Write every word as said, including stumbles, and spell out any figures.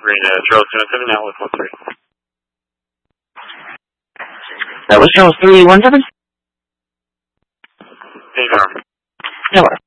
Green, uh, Charles two one seven, now with one three. That was Charles three one seven? Confirm. No more.